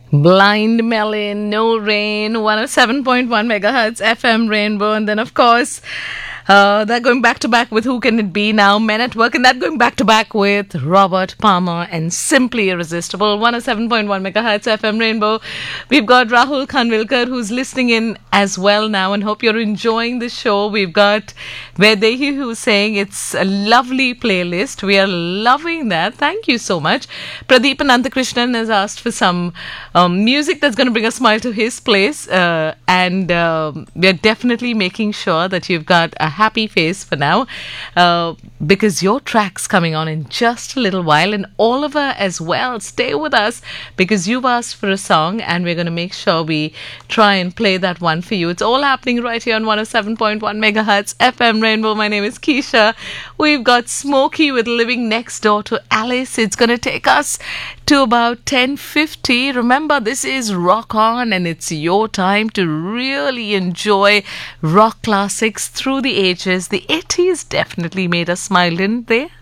Blind Melon, No Rain, 107.1 megahertz FM Rainbow, and then of course that going back to back with Who Can It Be Now, Men at Work, and that going back to back with Robert Palmer and Simply Irresistible, 107.1 megahertz FM Rainbow. We've got Rahul Khanvilkar who's listening in as well now, and hope you're enjoying the show. We've got Vedehi who's saying it's a lovely playlist. We are loving that. Thank you so much. Pradeep Ananthakrishnan has asked for some music that's going to bring a smile to his place, and we're definitely making sure that you've got a happy face for now, because your track's coming on in just a little while. And Oliver as well, stay with us because you've asked for a song and we're going to make sure we try and play that one for you. It's all happening right here on 107.1 megahertz FM Rainbow. My name is Keisha. We've got Smokey with Living Next Door to Alice. It's going to take us to about 10:50. Remember, this is Rock On and it's your time to really enjoy rock classics through the ages. The 80s definitely made us smile, didn't they?